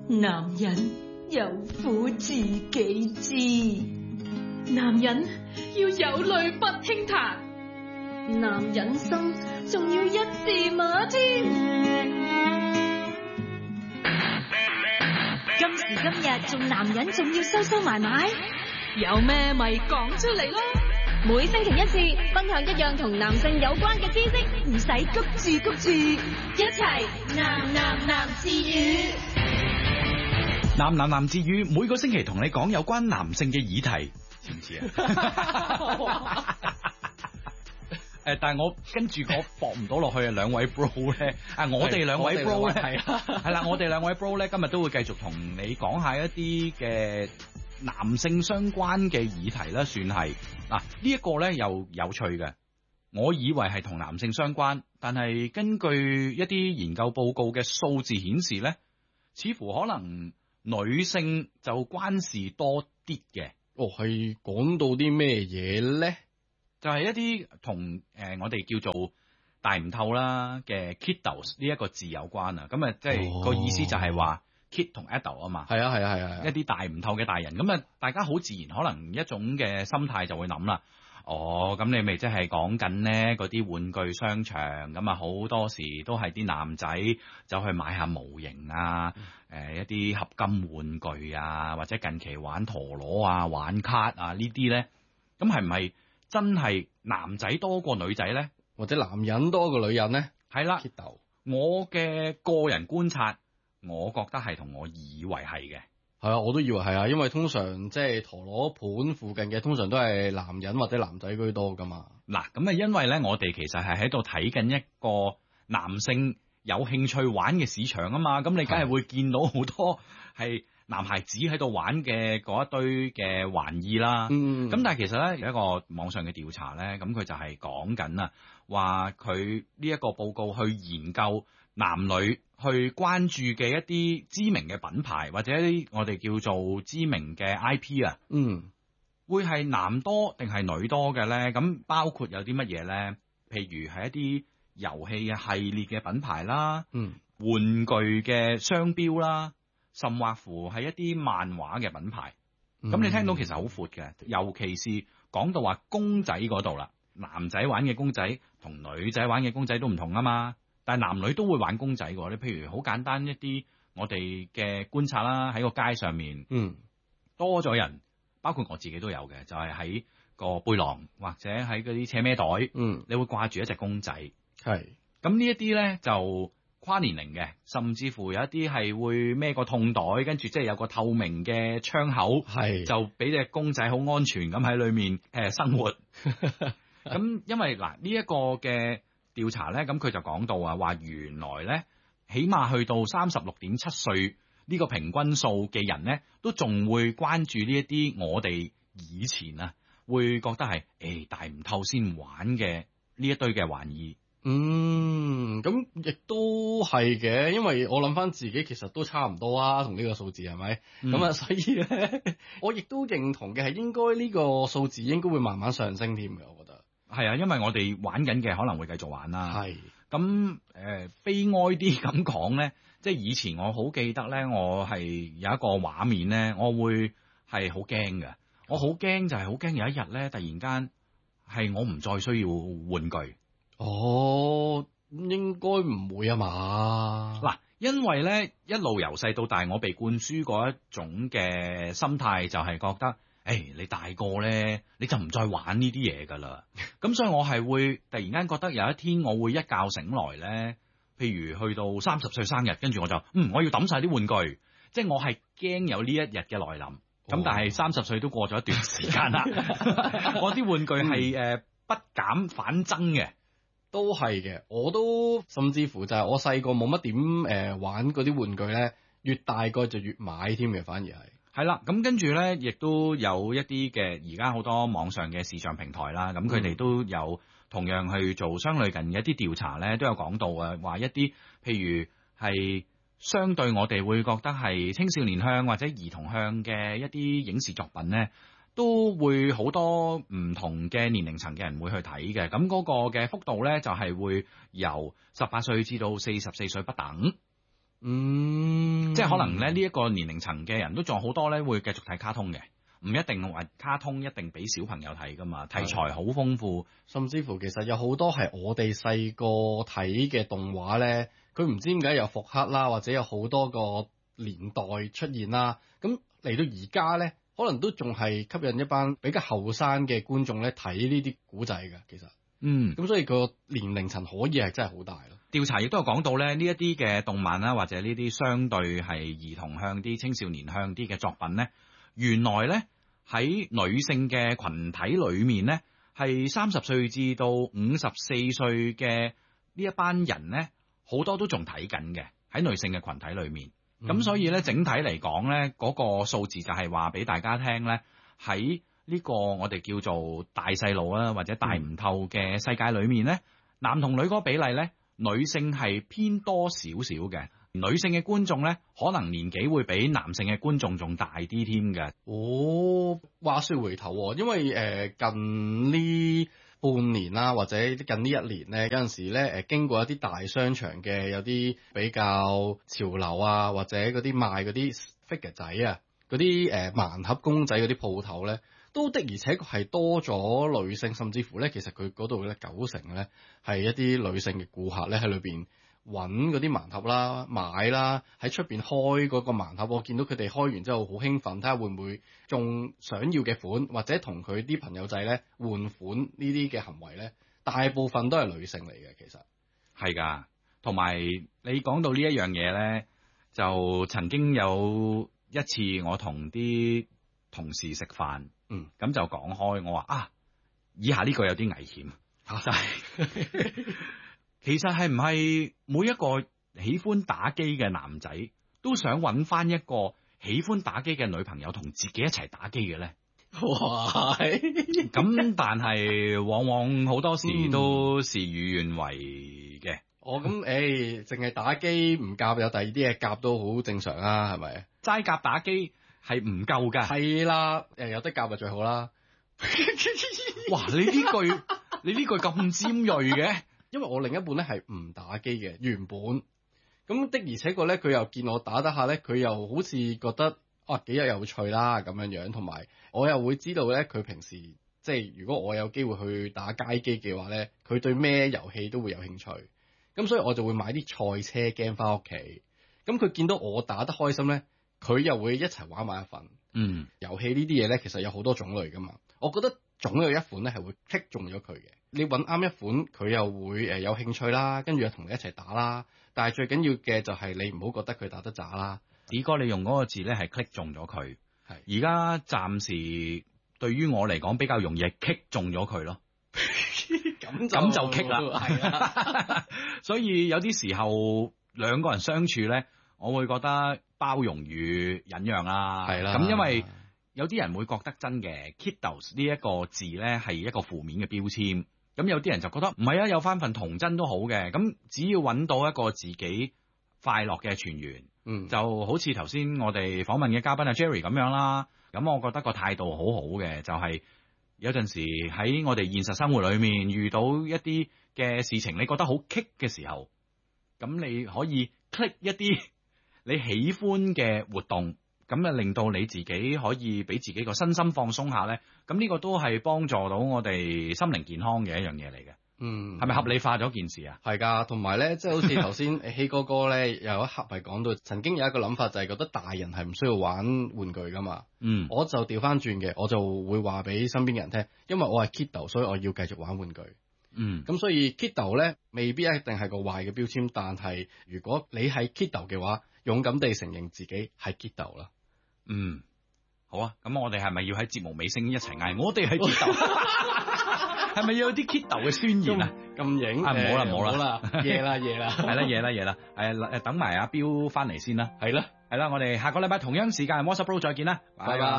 男人有苦自己知，男人要有淚不輕彈，男人心仲要一字馬添。 今時今日做男人仲要收埋埋， 有咩咪講出嚟咯。 每星期一次，分享一樣同男性有關嘅知識，唔使谷住，一齊男自語。 男自語每個星期同你講有關男性嘅議題，知唔知啊？但係我跟住我駁唔到落去啊！兩位 bro 咧，我哋兩位 bro 咧係啦，我哋兩位 bro 咧今日都會繼續同你講下一啲嘅男性相關嘅議題啦，算係嗱呢一個咧又有趣嘅。我以為係同男性相關，但係根據一啲研究報告嘅數字顯示咧，似乎可能女性就關事多啲嘅。 哦，係講到啲咩嘢咧？ 就係一啲同我哋叫做大唔透啦嘅 kiddos 呢一個字有關啊。咁啊，即係個意思就係話 kid 同 adult 啊嘛。係啊，一啲大唔透嘅大人。咁啊，大家好自然可能一種嘅心態就會諗啦。哦，咁你咪即係講緊咧嗰啲玩具商場咁啊，好多時都係啲男仔走去買下模型啊，一啲合金玩具啊，或者近期玩陀螺啊、玩卡啊呢啲咧，咁係唔係真係男仔多過女仔咧？或者男人多過女人咧？係啦，我嘅個人觀察，我覺得係同我以為係嘅。係啊，我都以為係啊，因為通常即係陀螺盤附近嘅，通常都係男人或者男仔居多噶嘛。嗱，咁啊，因為咧，我哋其實係喺度睇緊一個男性有興趣玩嘅市場啊嘛，咁你梗係會見到好多係男孩子喺度玩嘅嗰一堆嘅玩意啦。咁但係其實咧有一個網上嘅調查咧，咁佢就係講緊啊，話佢呢一個報告去研究男女去關注嘅一啲知名嘅品牌或者我哋叫做知名嘅 IP 啊，會係男多定係女多嘅咧？咁包括有啲乜嘢咧？譬如係一啲遊戲嘅系列嘅品牌啦，玩具嘅商標啦，甚或乎係一啲漫畫嘅品牌。咁你聽到其實好闊嘅，尤其是講到話公仔嗰度啦，男仔玩嘅公仔同女仔玩嘅公仔都唔同啊嘛。但係男女都會玩公仔嘅，你譬如好簡單一啲，我哋嘅觀察啦，喺個街上面，多咗人，包括我自己都有嘅，就係喺個背囊或者喺嗰啲車孭袋，你會掛住一隻公仔。係，咁呢一啲咧就跨年齡嘅，甚至乎有一啲係會孭個痛袋，跟住即係有個透明嘅窗口，就俾隻公仔好安全咁喺裏面生活。咁因為嗱呢一個嘅調查咧，咁佢就講到啊，話原來咧，起碼去到36.7歲呢個平均數嘅人咧，都仲會關注呢一啲我哋以前啊會覺得係大唔透先玩嘅呢一堆嘅玩意。咁亦都係嘅，因為我諗翻自己其實都差唔多啊，同呢個數字係咪？咁啊，所以咧，我亦都認同嘅係應該呢個數字應該會慢慢上升添嘅，我覺得。係啊，因為我哋玩緊嘅可能會繼續玩啦。係咁悲哀啲咁講咧，即係以前我好記得咧，我係有一個畫面咧，我會係好驚嘅。我好驚就係好驚有一日咧，突然間係我唔再需要玩具。應該唔會啊嘛。嗱，因為咧一路由細到大，我被灌輸過一種嘅心態，就係覺得。你大個咧，你就唔再玩呢啲嘢噶啦。咁所以我係會突然間覺得有一天我會一覺醒來咧，譬如去到30歲生日，跟住我就我要抌晒啲玩具，即係我係驚有呢一日嘅來臨。咁但係30歲都過咗一段時間啦，我啲玩具係不減反增嘅，都係嘅。我都甚至乎就係我細個冇乜點玩嗰啲玩具咧，越大個就越買添嘅，反而係。係啦，咁跟住咧，亦都有一啲嘅而家好多網上嘅視像平台啦，咁佢哋都有同樣去做相類近嘅一啲調查咧，都有講到啊，話一啲譬如係相對我哋會覺得係青少年向或者兒童向嘅一啲影視作品咧，都會好多唔同嘅年齡層嘅人會去睇嘅，咁嗰個嘅幅度咧就係會由18歲至到44歲不等。 即係可能咧呢一個年齡層嘅人都仲好多咧會繼續睇卡通嘅，唔一定話卡通一定俾小朋友睇噶嘛，題材好豐富， 甚至乎其實有好多係我哋細個睇嘅動畫咧，佢唔知點解有復刻啦，或者有好多個年代出現啦，咁嚟到而家咧，可能都仲係吸引一班比較後生嘅觀眾咧睇呢啲古仔嘅，其實。咁所以個年齡層可以係真係好大咯。 調查亦都有講到咧，呢一啲嘅動漫啦，或者呢啲相對係兒童向啲、青少年向啲嘅作品咧，原來咧喺女性嘅群體裏面咧，係30歲至到54歲嘅呢一班人咧，好多都仲睇緊嘅喺女性嘅群體裏面。咁所以咧，整體嚟講咧，嗰個數字就係話俾大家聽咧，喺呢個我哋叫做大細路啊，或者大唔透嘅世界裏面咧，男同女嗰個比例咧，女性係偏多少少嘅。女性嘅觀眾咧，可能年紀會比男性嘅觀眾仲大啲添嘅。 話說回頭，因為近呢半年啦，或者近呢一年咧，有陣時咧經過一啲大商場嘅有啲比較潮流啊，或者嗰啲賣嗰啲 figure 仔啊，嗰啲盲盒公仔嗰啲鋪頭咧，都的而且確係多咗女性，甚至乎咧，其實佢嗰度咧90%咧係一啲女性嘅顧客咧喺裏邊揾嗰啲盲盒啦、買啦，喺出邊開嗰個盲盒，我見到佢哋開完之後好興奮，睇下會唔會仲想要嘅款，或者同佢啲朋友仔咧換款呢啲嘅行為咧，大部分都係女性嚟嘅，其實係㗎。同埋你講到呢一樣嘢咧，就曾經有一次我同啲同事食飯，咁就講開，我話以下呢個有啲危險，就係其實係唔係每一個喜歡打機嘅男仔都想揾翻一個喜歡打機嘅女朋友同自己一齊打機嘅咧？ 哇！ 咁但係往往好多時都事與願違嘅。 咁淨係打機唔夾，有第二啲嘢夾都好正常啦，係咪？ 齋夾打機係唔夠㗎。係啦，有得夾就最好啦。 哇！你呢句咁尖鋭嘅。 因為我另一半咧係唔打機嘅原本，咁的而且確咧佢又見我打得下咧，佢又好似覺得幾有趣啦咁樣，同埋我又會知道咧佢平時即係如果我有機會去打街機嘅話咧，佢對咩遊戲都會有興趣，咁所以我就會買啲賽車 game 翻屋企，咁佢見到我打得開心咧，佢又會一齊玩埋一份。遊戲呢啲嘢咧其實有好多種類噶嘛，我覺得總有一款咧係會擊中咗佢嘅。你揾啱一款，佢又會有興趣啦，跟住又同你一齊打啦。但係最緊要嘅就係你唔好覺得佢打得渣啦。 子哥，你用嗰個字咧係 click 中咗佢。而家暫時對於我嚟講比較容易係 click 中咗佢咯。咁就 click 啦。係啊。所以有啲時候兩個人相處咧，我會覺得包容與忍讓啦。係啦。咁因為有啲人會覺得真嘅 kiddos 呢一個字咧係一個負面嘅標籤。咁有啲人就覺得唔係啊，有翻份童真都好嘅。咁只要揾到一個自己快樂嘅泉源，就好似頭先我哋訪問嘅嘉賓阿 Jerry 咁樣啦。咁我覺得個態度好好嘅，就係有陣時喺我哋現實生活裏面遇到一啲嘅事情，你覺得好棘嘅時候，咁你可以 click 一啲你喜歡嘅活動。咁啊，令到你自己可以俾自己個身心放鬆下咧，咁呢個都係幫助到我哋心靈健康嘅一樣嘢嚟嘅。係咪合理化咗件事啊？ 係㗎，同埋咧，即係好似頭先希哥哥咧有一刻係講到，曾經有一個諗法就係覺得大人係唔需要玩玩具㗎嘛。我就調翻轉嘅，我就會話俾身邊嘅人聽，因為我係 kiddo，所以我要繼續玩玩具。咁所以 kiddo 咧未必一定係個壞嘅標籤，但係如果你係 kiddo 嘅話，勇敢地承認自己係 kiddo 啦。 好啊，咁我哋係咪要喺節目尾聲一齊嗌？我哋係 kiddo，係咪要有啲 kiddo 嘅宣言啊？ 咁型唔好啦， 夜啦， 係啦，等埋阿彪翻嚟先啦。係啦，我哋下個禮拜同樣時間 WhatsApp Pro 再見啦，拜拜。